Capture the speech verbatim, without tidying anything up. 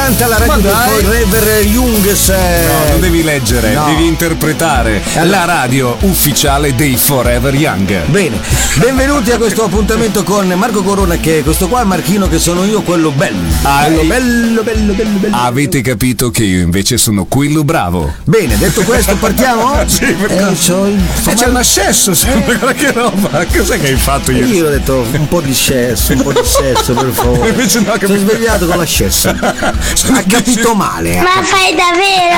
canta la radio del Forever Young. No, non devi leggere, no. Devi interpretare allora. La radio ufficiale dei Forever Young. Bene, benvenuti a questo appuntamento con Marco Corona, che è questo qua, Marchino che sono io, quello bello. Ah, quello bello, bello, bello, bello. Avete capito che io invece sono quello bravo. Bene, detto questo partiamo? Sì, perché eh, so il... eh, c'è un ascesso sempre, eh. Che roba. Cos'è che hai fatto ieri? Io ho detto un po' di scesso, un po' di sesso per favore. Invece no, sono svegliato con l'ascesso. Ha capito male. Ma fai davvero?